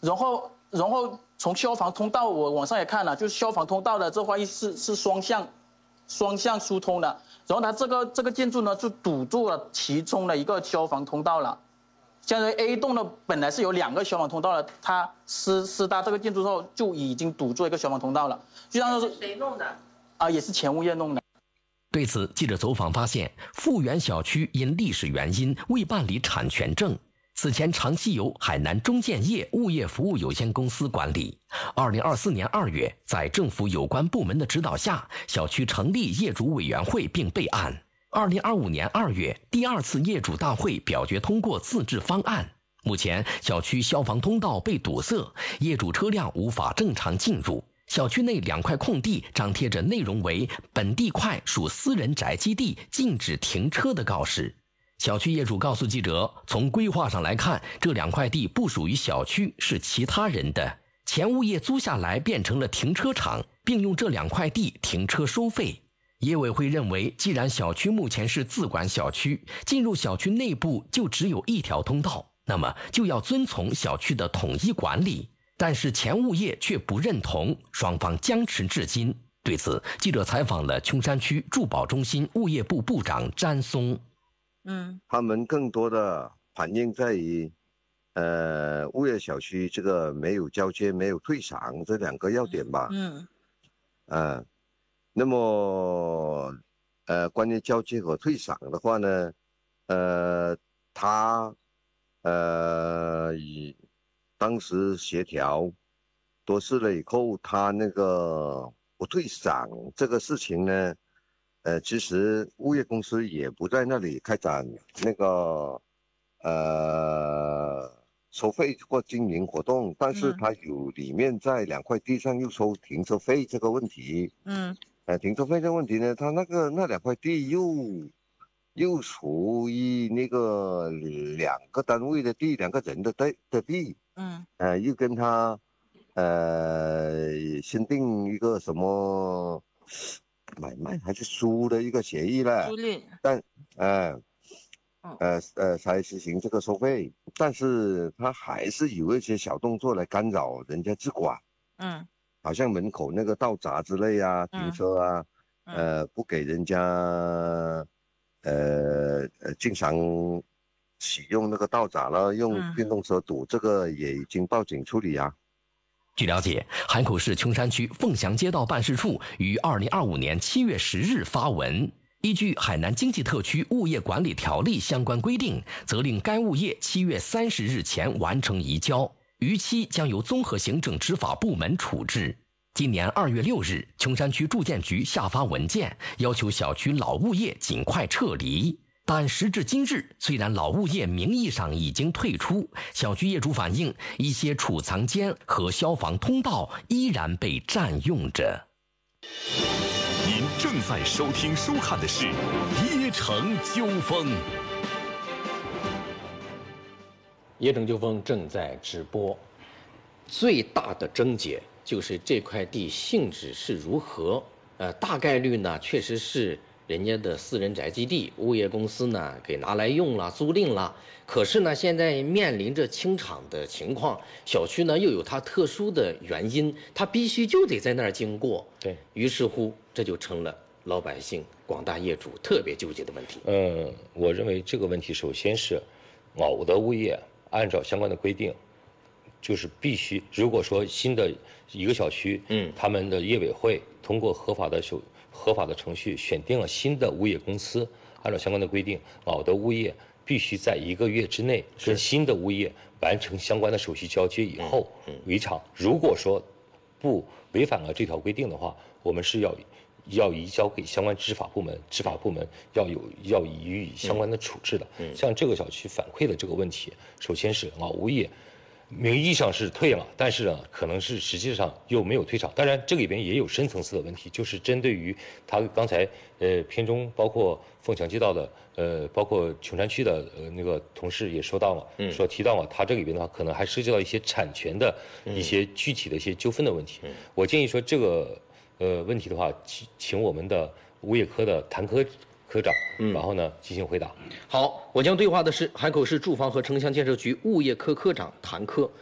然后从消防通道，我网上也看了，就是消防通道的这块是双向疏通的，然后它这个建筑呢就堵住了其中的一个消防通道了。相当于 A 栋呢本来是有2个消防通道的，它施搭这个建筑之后就已经堵住一个消防通道了。就像是谁弄的？ 也是前物业弄的。 对此，记者走访发现，富源小区因历史原因未办理产权证，此前长期由海南中建业物业服务有限公司管理。2024年2月，在政府有关部门的指导下，小区成立业主委员会并备案。2025年2月，第2次业主大会表决通过自治方案。目前，小区消防通道被堵塞，业主车辆无法正常进入。小区内2块空地张贴着内容为“本地块属私人宅基地，禁止停车”的告示。小区业主告诉记者，从规划上来看，这2块地不属于小区，是其他人的。前物业租下来变成了停车场，并用这2块地停车收费。业委会认为，既然小区目前是自管小区，进入小区内部就只有1条通道，那么就要遵从小区的统一管理。但是前物业却不认同，双方僵持至今。对此，记者采访了琼山区住保中心物业部部长詹松。 他们更多的反映在于，物业小区这个没有交接、没有退场这2个要点吧。那么，关于交接和退场的话呢，他以当时协调多次了以后，他那个不退场这个事情呢，其实物业公司也不在那里开展那个收费或经营活动，但是他有里面在2块地上又收停车费这个问题。停车费这个问题呢，他那2块地又属于那个2个单位的地，2个人的地。又跟他新订一个什么买卖还是租的一个协议了， 租赁， 但才实行这个收费，但是他还是有一些小动作来干扰人家自管。好像门口那个道闸之类啊，停车啊，不给人家经常使用那个道闸了，用电动车堵，这个也已经报警处理啊。 据了解，海口市琼山区凤翔街道办事处于2025年7月10日发文，依据《海南经济特区物业管理条例》相关规定，责令该物业7月30日前完成移交，逾期将由综合行政执法部门处置。今年2月6日，琼山区住建局下发文件，要求小区老物业尽快撤离。但时至今日，虽然老物业名义上已经退出，小区业主反映，一些储藏间和消防通道依然被占用着。 您正在收听收看的是《耶城纠纷》。 耶城纠纷正在直播，最大的症结就是这块地性质是如何？大概率呢，确实是人家的私人宅基地，物业公司呢给拿来用了，租赁了。可是呢，现在面临着清场的情况，小区呢又有它特殊的原因，它必须就得在那儿经过。 对于是乎，这就成了老百姓、广大业主特别纠结的问题。 我认为这个问题首先是某的物业按照相关的规定，就是必须，如果说新的一个小区，他们的业委会通过合法的程序选定了新的物业公司，按照相关的规定，老的物业必须在1个月之内跟新的物业完成相关的手续交接以后为场。如果说不违反了这条规定的话，我们是要移交给相关执法部门，执法部门要予以相关的处置的。像这个小区反馈的这个问题，首先是老物业名义上是退了，但是呢，可能是实际上又没有退场。当然，这里边也有深层次的问题，就是针对于他刚才片中包括凤翔街道的包括琼山区的那个同事也说到了，说提到了他这里边的话，可能还涉及到一些产权的一些具体的一些纠纷的问题。我建议说这个问题的话，请我们的物业科的谭科长，然后呢进行回答。 好，我将对话的是海口市住房和城乡建设局物业科科长谭科。